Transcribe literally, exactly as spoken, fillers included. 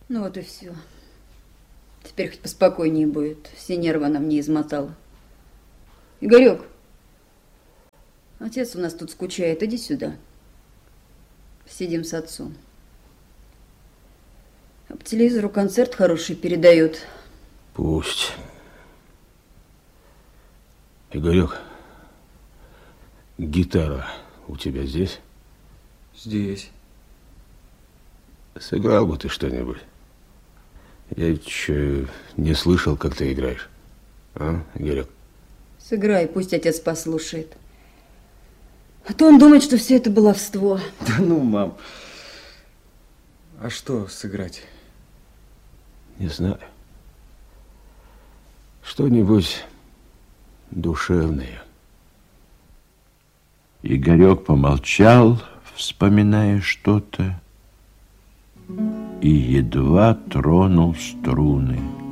Ну вот и все. Теперь хоть поспокойнее будет. Все нервы она мне измотала. Игорек, отец у нас тут скучает. Иди сюда. Сидим с отцом. А по телевизору концерт хороший передают. Пусть. Игорек, гитара у тебя здесь? Здесь. Сыграл бы ты что-нибудь. Я еще не слышал, как ты играешь. А, Игорек? Сыграй, пусть отец послушает. А то он думает, что все это баловство. Да ну, мам. А что сыграть? Не знаю. Что-нибудь душевное. Игорек помолчал, вспоминая что-то, и едва тронул струны.